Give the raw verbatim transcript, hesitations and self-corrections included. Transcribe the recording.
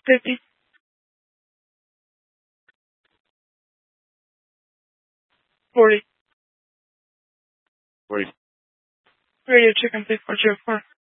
fifty. forty. forty. Radio Chicken three four zero four.